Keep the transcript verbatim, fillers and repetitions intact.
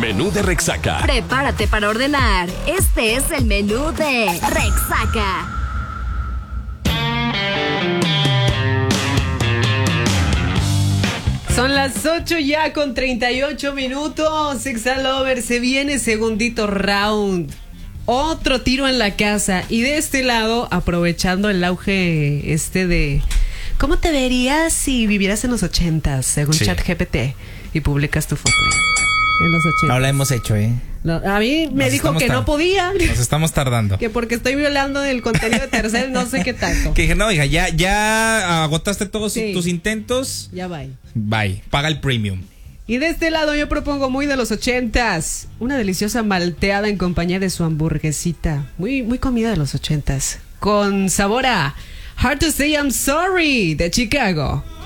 Menú de Rexaca. Prepárate para ordenar. Este es el menú de Rexaca. Son las ocho ya con treinta y ocho minutos. Exalover, se viene segundito round. Otro tiro en la casa. Y de este lado, aprovechando el auge este de ¿cómo te verías si vivieras en los ochentas? Según Sí. ChatGPT. Y publicas tu foto en los ochentas. No la hemos hecho, ¿eh? No, a mí me Nos dijo estamos que tar- no podía. Nos estamos tardando. Que porque estoy violando el contenido de tercero, no sé qué tanto. Que dije, no, hija, ya, ya agotaste todos Sí. tus intentos. Ya va. Bye. Paga el premium. Y de este lado yo propongo muy de los ochentas. Una deliciosa malteada en compañía de su hamburguesita. Muy, muy comida de los ochentas. Con sabor a Hard to Say I'm Sorry de Chicago.